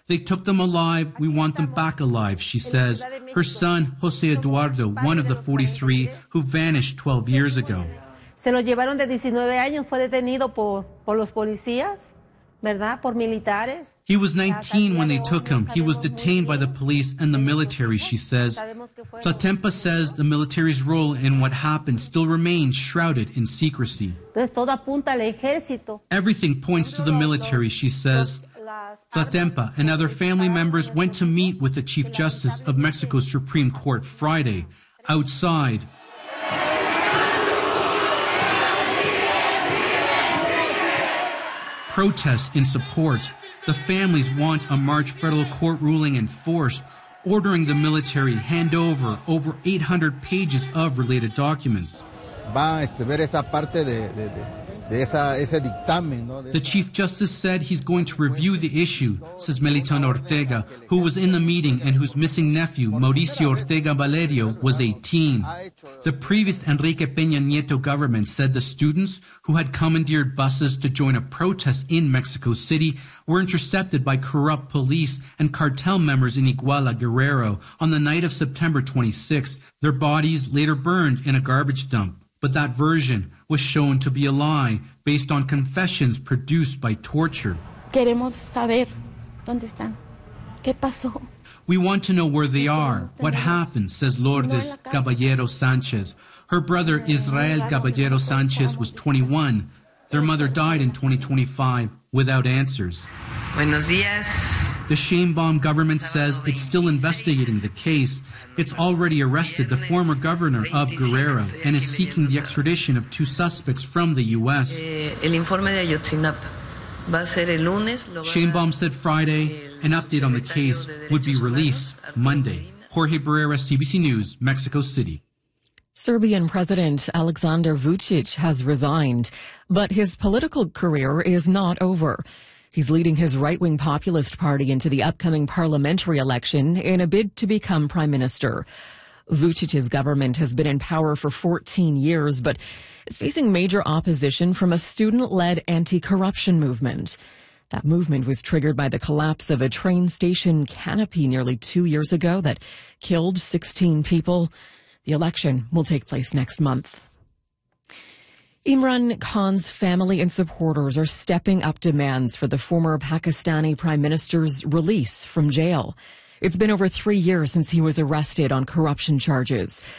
They took them alive. We want them back alive, she says. Her son, Jose Eduardo, one of the 43 who vanished 12 years ago. Se lo llevaron de 19 años, fue detenido por los policías, ¿verdad? Por militares. He was 19 when they took him. He was detained by the police and the military, she says. Tlatempa says the military's role in what happened still remains shrouded in secrecy. Entonces todo apunta al ejército. Everything points to the military, she says. Tlatempa and other family members went to meet with the Chief Justice of Mexico's Supreme Court Friday. Outside, protests in support. The families want a March federal court ruling enforced, ordering the military hand over 800 pages of related documents. The Chief Justice said he's going to review the issue, says Melitón Ortega, who was in the meeting and whose missing nephew, Mauricio Ortega Valerio, was 18. The previous Enrique Peña Nieto government said the students who had commandeered buses to join a protest in Mexico City were intercepted by corrupt police and cartel members in Iguala, Guerrero, on the night of September 26. Their bodies later burned in a garbage dump. But that version was shown to be a lie based on confessions produced by torture. Queremos saber dónde están. ¿Qué pasó? We want to know where they are, what happened, says Lourdes Caballero Sanchez. Her brother Israel Caballero Sanchez was 21. Their mother died in 2025 without answers. Buenos días. The Sheinbaum government says it's still investigating the case. It's already arrested the former governor of Guerrero and is seeking the extradition of 2 suspects from the U.S. Sheinbaum said Friday an update on the case would be released Monday. Jorge Barrera, CBC News, Mexico City. Serbian President Aleksandar Vučić has resigned, but his political career is not over. He's leading his right-wing populist party into the upcoming parliamentary election in a bid to become prime minister. Vučić's government has been in power for 14 years, but is facing major opposition from a student-led anti-corruption movement. That movement was triggered by the collapse of a train station canopy nearly 2 years ago that killed 16 people. The election will take place next month. Imran Khan's family and supporters are stepping up demands for the former Pakistani prime minister's release from jail. It's been over 3 years since he was arrested on corruption charges.